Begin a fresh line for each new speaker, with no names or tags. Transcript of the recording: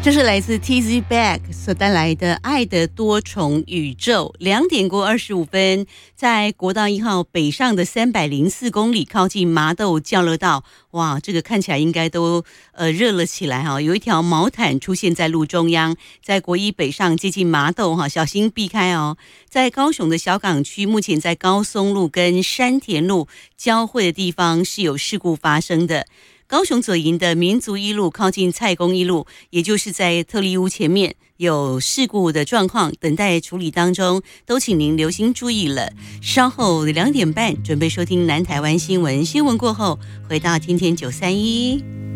这是来自 TZ Back 所带来的《爱的多重宇宙》。2:25，在国道1号北上的304公里，靠近麻豆交流道，哇，这个看起来应该都热了起来哈。有一条毛毯出现在路中央，在国一北上接近麻豆哈，小心避开哦。在高雄的小港区，目前在高松路跟山田路交汇的地方是有事故发生的。高雄左营的民族一路靠近蔡公一路，也就是在特力屋前面有事故的状况，等待处理当中，都请您留心注意了。稍后2点半准备收听南台湾新闻，新闻过后回到天天931。